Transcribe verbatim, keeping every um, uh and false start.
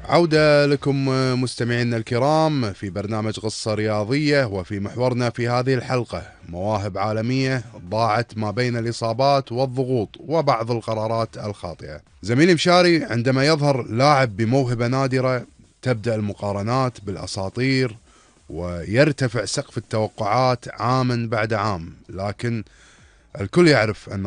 عودة لكم مستمعينا الكرام في برنامج قصة رياضية، وفي محورنا في هذه الحلقة مواهب عالمية ضاعت ما بين الإصابات والضغوط وبعض القرارات الخاطئة. زميلي مشاري، عندما يظهر لاعب بموهبة نادرة تبدأ المقارنات بالأساطير ويرتفع سقف التوقعات عاما بعد عام، لكن الكل يعرف أن